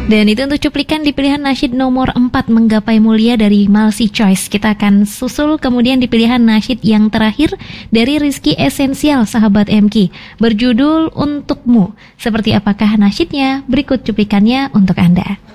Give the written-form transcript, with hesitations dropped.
Dan itu untuk cuplikan di pilihan nasyid nomor 4 Menggapai Mulia dari Malsi Choice. Kita akan susul kemudian di pilihan nasyid yang terakhir dari Rizky Esensial, sahabat MK, berjudul Untukmu. Seperti apakah nasyidnya? Berikut cuplikannya untuk Anda.